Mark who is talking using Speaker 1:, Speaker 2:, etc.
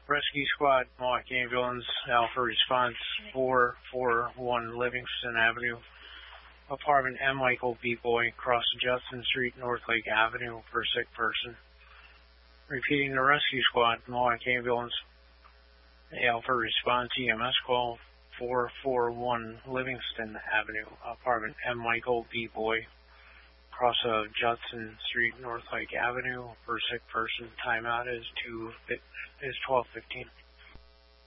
Speaker 1: Rescue Squad, Milwaukee Ambulance, Alpha Response 441 Livingston Avenue, Apartment M. Michael B. Boy, across Judson Street, North Lake Avenue, for sick person. Repeating, the Rescue Squad, Milwaukee Ambulance, Alpha Response EMS call 441 Livingston Avenue, Apartment M. Michael B. Boy, across Judson Street, North Lake Avenue, for sick person. Timeout is 12:15.